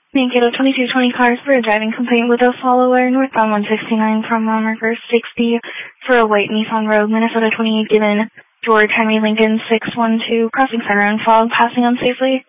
Mankato 2220 cars for a driving complaint with a follower northbound 169 from River 60 for a white Nissan Rogue, Minnesota 28 given George Henry Lincoln 612 crossing center and fog passing unsafely.